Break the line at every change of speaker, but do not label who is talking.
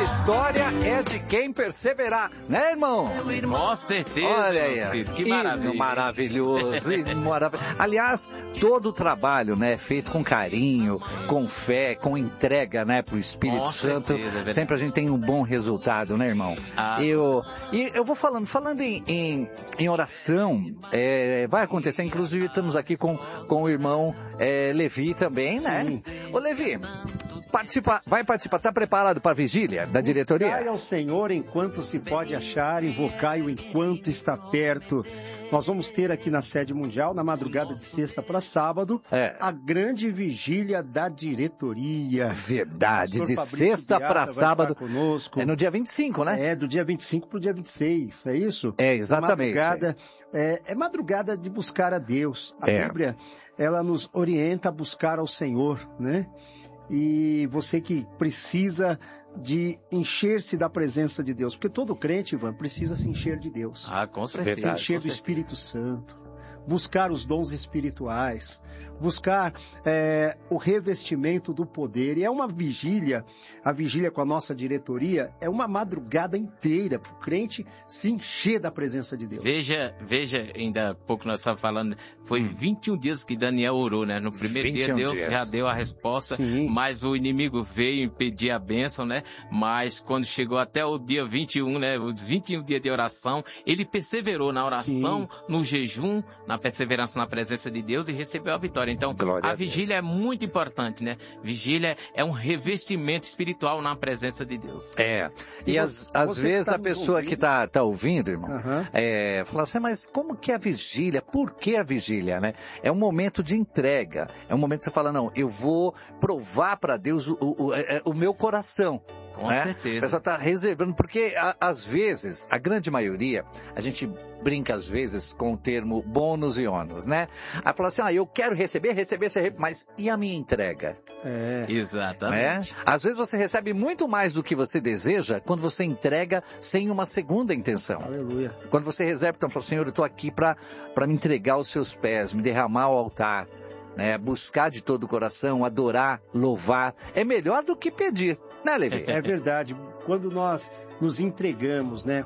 vitória é de quem perseverar, né, irmão?
Com certeza.
Olha aí,
Que maravilha.
Maravilhoso. Aliás, todo o trabalho, né, feito com carinho, com fé, com entrega, né, pro Espírito Santo, sempre a gente tem um bom resultado, né, irmão? Eu vou falando em oração, vai acontecer, inclusive estamos aqui com o irmão Levi também, né?
Sim.
Ô Levi, vai participar, tá preparado para a vigília da diretoria?
Buscai ao Senhor enquanto se pode achar, invocai-o enquanto está perto. Nós vamos ter aqui na sede mundial, na madrugada de sexta para sábado, a grande vigília da diretoria.
Verdade, de sexta para sábado.
Conosco.
É no dia 25, né?
É, do dia 25 para o dia 26, é isso?
É, exatamente.
É madrugada de buscar a Deus. A Bíblia, ela nos orienta a buscar ao Senhor, né? E você que precisa de encher-se da presença de Deus, porque todo crente, Ivan, precisa se encher de Deus.
Com certeza.
Se encher do Espírito Santo, buscar os dons espirituais, buscar o revestimento do poder. E é uma vigília, a vigília com a nossa diretoria, é uma madrugada inteira para o crente se encher da presença de Deus.
Veja, ainda há pouco nós estávamos falando, foi 21 dias que Daniel orou, né? No primeiro dia Deus já deu a resposta, mas o inimigo veio impedir a bênção, né? Mas quando chegou até o dia 21, né? Os 21 dias de oração, ele perseverou na oração, no jejum, na perseverança na presença de Deus e recebeu a vitória. Então, a vigília é muito importante, né? Vigília é um revestimento espiritual na presença de Deus.
E às vezes a pessoa ouvindo, que tá ouvindo, irmão, fala assim, mas como que é a vigília? Por que a vigília, né? É um momento de entrega. É um momento que você fala, não, eu vou provar para Deus o meu coração.
Com certeza.
A pessoa está reservando, porque às vezes, a grande maioria, a gente brinca às vezes com o termo bônus e ônus, né? Aí fala assim, eu quero receber, mas e a minha entrega?
Exatamente.
Às vezes você recebe muito mais do que você deseja quando você entrega sem uma segunda intenção.
Aleluia.
Quando você reserva, então fala, Senhor, eu estou aqui para me entregar aos seus pés, me derramar ao altar. Buscar de todo o coração, adorar, louvar, é melhor do que pedir, né, Levi?
É verdade. Quando nós nos entregamos, né,